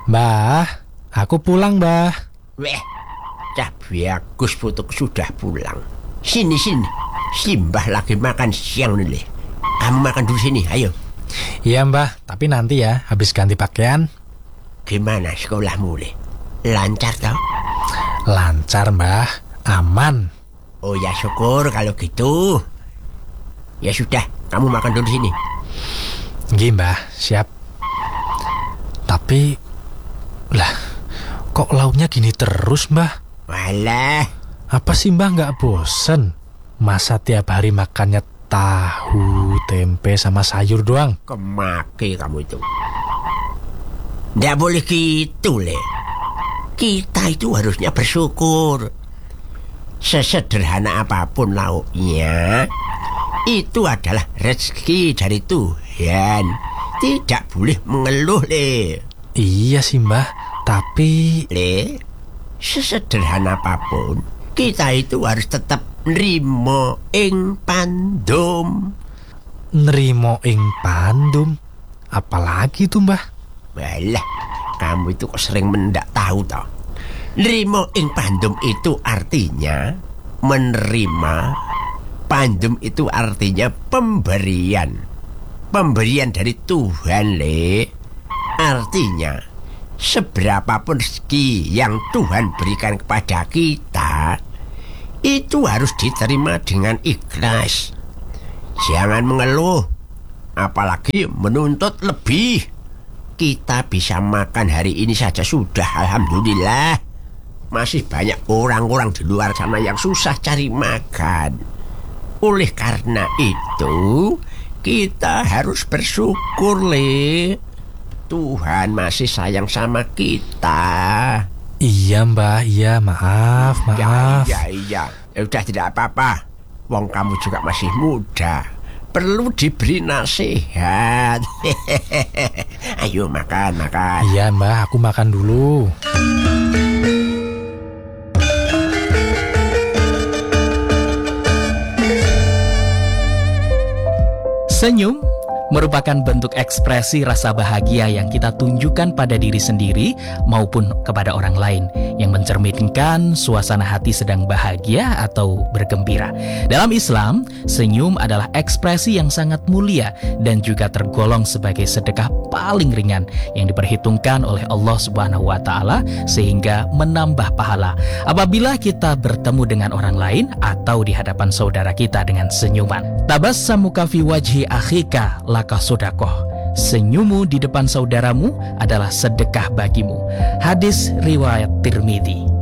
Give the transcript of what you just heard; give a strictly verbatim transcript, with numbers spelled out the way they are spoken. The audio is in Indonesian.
Mbah, aku pulang, Mbah. Weh, Cah Bagus putuk sudah pulang. Sini, sini. Simbah lagi makan siang nih. Kamu makan dulu sini, ayo. Iya, Mbah, tapi nanti ya, habis ganti pakaian. Gimana sekolahmu, Le? Lancar tau? Lancar, Mbah. Aman. Oh ya, syukur kalau gitu. Ya sudah, kamu makan dulu sini. Nggih, Mbah, siap. Tapi, lah, kok lauknya gini terus, Mbah? Walah. Apa sih, Mbah, nggak bosen? Masa tiap hari makannya tahu, tempe, sama sayur doang? Kemaki kamu itu. Nggak boleh gitu, Le. Kita itu harusnya bersyukur. Sesederhana apapun lauknya, itu adalah rezeki dari Tuhan. Tidak boleh mengeluh, Le. Iya sih, Mbah, tapi... Le, sesederhana apapun, kita itu harus tetap nrimo ing pandum. Nrimo ing pandum? Apalagi tuh, Mbah? Walah, kamu itu kok sering mendak tahu toh. Nrimo ing pandum itu artinya menerima. Pandum itu artinya pemberian. Pemberian dari Tuhan, Le. Artinya seberapapun rezeki yang Tuhan berikan kepada kita, itu harus diterima dengan ikhlas. Jangan mengeluh, apalagi menuntut lebih. Kita bisa makan hari ini saja sudah alhamdulillah. Masih banyak orang-orang di luar sana yang susah cari makan. Oleh karena itu, kita harus bersyukur, Le. Tuhan masih sayang sama kita. Iya, Mbah, iya, maaf, maaf. Ya, iya, iya. Ya udah, tidak apa-apa. Wong kamu juga masih muda, perlu diberi nasihat. Ayo makan, makan. Iya, Mbah, aku makan dulu. Senyum merupakan bentuk ekspresi rasa bahagia yang kita tunjukkan pada diri sendiri maupun kepada orang lain, yang mencerminkan suasana hati sedang bahagia atau bergembira. Dalam Islam, senyum adalah ekspresi yang sangat mulia dan juga tergolong sebagai sedekah paling ringan yang diperhitungkan oleh Allah Subhanahu wa taala, sehingga menambah pahala apabila kita bertemu dengan orang lain atau di hadapan saudara kita dengan senyuman. Tabassamuka fi wajhi akhika laka sodakoh. Senyummu di depan saudaramu adalah sedekah bagimu. Hadis riwayat Tirmidzi.